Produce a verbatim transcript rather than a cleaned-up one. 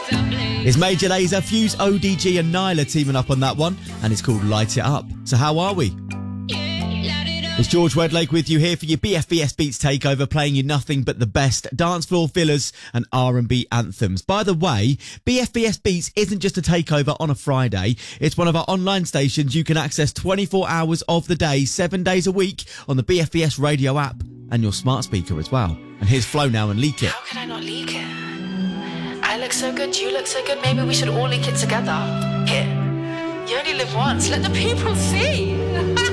It's Major Lazer, Fuse, O D G and Nyla teaming up on that one, and it's called Light It Up. So how are we? It's George Wedlake with you here for your B F B S Beats takeover, playing you nothing but the best dance floor fillers and R and B anthems. By the way, B F B S Beats isn't just a takeover on a Friday. It's one of our online stations you can access twenty-four hours of the day, seven days a week on the B F B S radio app and your smart speaker as well. And here's Flo now and Leak It. How could I not leak it? I look so good, you look so good, maybe we should all leak it together. Here, you only live once, let the people see.